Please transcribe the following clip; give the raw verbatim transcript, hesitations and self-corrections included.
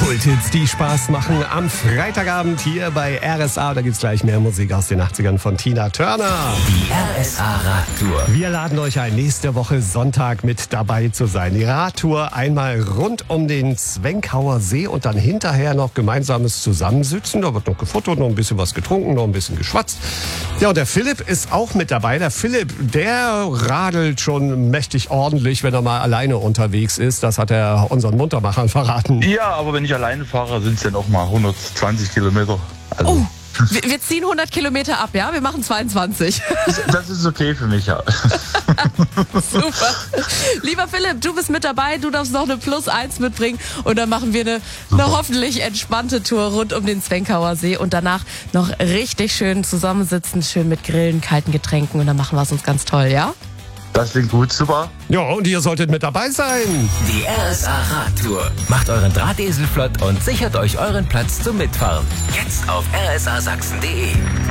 Kulthits, die Spaß machen am Freitagabend hier bei R S A. Da gibt's gleich mehr Musik aus den achtzigern von Tina Turner. Die R S A Radtour. Wir laden euch ein, nächste Woche Sonntag mit dabei zu sein. Die Radtour einmal rund um den Zwenkauer See und dann hinterher noch gemeinsames Zusammensitzen. Da wird noch gefotogt, noch ein bisschen was getrunken, noch ein bisschen geschwatzt. Ja, und der Philipp ist auch mit dabei. Der Philipp, der radelt schon mächtig ordentlich, wenn er mal alleine unterwegs ist. Das hat er unseren Muntermachern verraten. Ja, aber wenn ich alleine fahre, sind es dann auch mal hundertzwanzig Kilometer. Also Oh, wir, wir ziehen hundert Kilometer ab, ja? Wir machen zweiundzwanzig. das ist okay für mich, ja. Super. Lieber Philipp, du bist mit dabei, du darfst noch eine Plus eins mitbringen und dann machen wir eine, eine hoffentlich entspannte Tour rund um den Zwenkauer See und danach noch richtig schön zusammensitzen, schön mit Grillen, kalten Getränken und dann machen wir es uns ganz toll, ja? Das klingt gut, super. Ja, und ihr solltet mit dabei sein. Die R S A Radtour. Macht euren Drahtesel flott und sichert euch euren Platz zum Mitfahren. Jetzt auf r s a sachsen punkt d e.